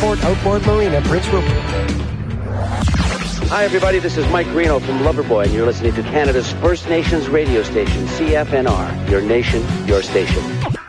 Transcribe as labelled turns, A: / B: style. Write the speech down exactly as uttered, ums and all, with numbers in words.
A: Airport Outboard Marina, Prince Rupert.
B: Hi, everybody. This is Mike Reno from Loverboy, and you're listening to Canada's First Nations radio station, C F N R. Your nation, your station.